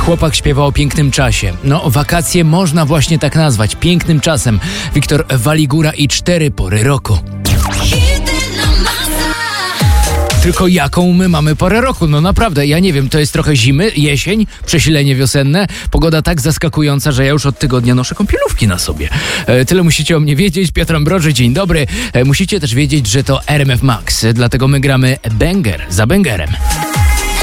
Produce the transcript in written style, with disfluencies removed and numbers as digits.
Chłopak śpiewa o pięknym czasie. No, wakacje można właśnie tak nazwać, pięknym czasem. Wiktor Waligura i 4 pory roku. Tylko jaką my mamy porę roku? No naprawdę, ja nie wiem, to jest trochę zimy, jesień, przesilenie wiosenne, pogoda tak zaskakująca, że ja już od tygodnia noszę kąpielówki na sobie. Tyle musicie o mnie wiedzieć. Piotr Ambroży, dzień dobry. Musicie też wiedzieć, że to RMF Max, dlatego my gramy banger za bangerem.